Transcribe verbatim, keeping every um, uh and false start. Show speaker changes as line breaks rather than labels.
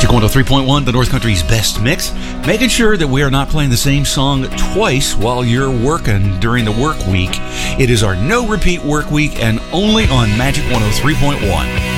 Magic one oh three point one, the North Country's best mix, making sure that we are not playing the same song twice while you're working during the work week. It is our no repeat work week and only on Magic one oh three point one.